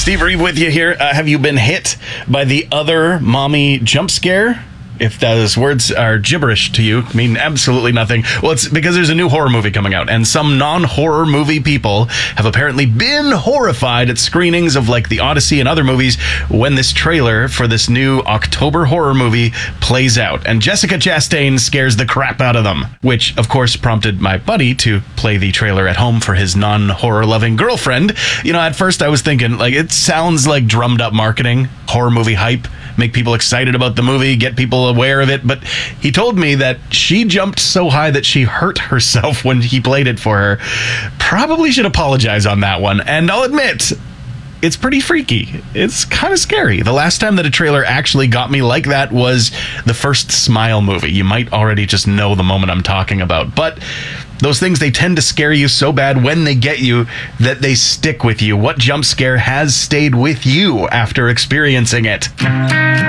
Steve Reeve with you here. Have you been hit by the other mommy jump scare? If those words are gibberish to you, mean absolutely nothing. Well, it's because there's a new horror movie coming out, and some non-horror movie people have apparently been horrified at screenings of like The Odyssey and other movies when this trailer for this new October horror movie plays out. And Jessica Chastain scares the crap out of them, which of course prompted my buddy to play the trailer at home for his non-horror loving girlfriend. You know, at first I was thinking, like, it sounds like drummed up marketing, horror movie hype, make people excited about the movie, get people aware of it. But he told me that she jumped so high that she hurt herself when he played it for her. Probably should apologize on that one. And I'll admit, it's pretty freaky. It's kind of scary. The last time that a trailer actually got me like that was the first Smile movie. You might already just know the moment I'm talking about. But those things, they tend to scare you so bad when they get you that they stick with you. What jump scare has stayed with you after experiencing it?